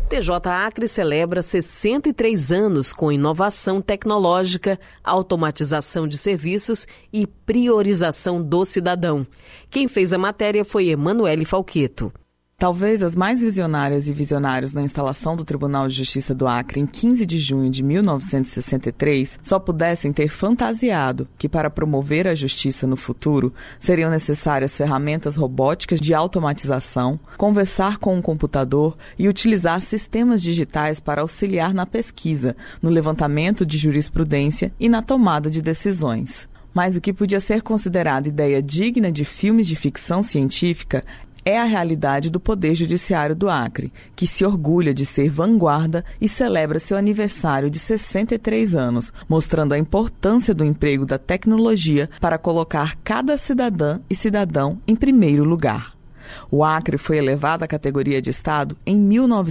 TJ Acre celebra 63 anos com inovação tecnológica, automatização de serviços e priorização do cidadão. Quem fez a matéria foi Emanuele Falqueto. Talvez as mais visionárias e visionários na instalação do Tribunal de Justiça do Acre em 15 de junho de 1963 só pudessem ter fantasiado que para promover a justiça no futuro seriam necessárias ferramentas robóticas de automatização, conversar com um computador e utilizar sistemas digitais para auxiliar na pesquisa, no levantamento de jurisprudência e na tomada de decisões. Mas o que podia ser considerado ideia digna de filmes de ficção científica é a realidade do Poder Judiciário do Acre, que se orgulha de ser vanguarda e celebra seu aniversário de 63 anos, mostrando a importância do emprego da tecnologia para colocar cada cidadã e cidadão em primeiro lugar. O Acre foi elevado à categoria de Estado em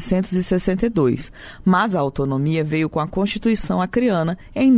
1962, mas a autonomia veio com a Constituição acreana em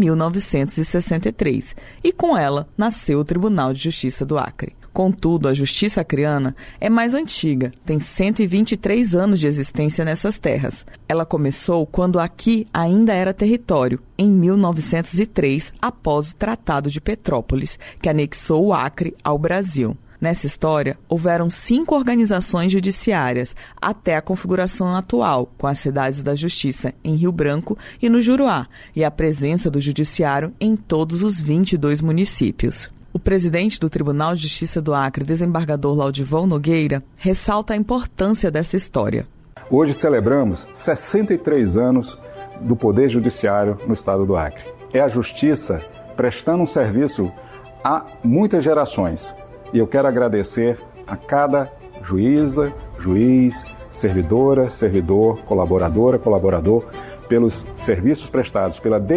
1963, e com ela nasceu o Tribunal de Justiça do Acre. Contudo, a Justiça Acreana é mais antiga, tem 123 anos de existência nessas terras. Ela começou quando aqui ainda era território, em 1903, após o Tratado de Petrópolis, que anexou o Acre ao Brasil. Nessa história, houveram 5 organizações judiciárias, até a configuração atual, com as cidades da Justiça em Rio Branco e no Juruá, e a presença do Judiciário em todos os 22 municípios. O presidente do Tribunal de Justiça do Acre, desembargador Laudivão Nogueira, ressalta a importância dessa história. Hoje celebramos 63 anos do Poder Judiciário no estado do Acre. É a Justiça prestando um serviço a muitas gerações. E eu quero agradecer a cada juíza, juiz, servidora, servidor, colaboradora, colaborador, pelos serviços prestados, pela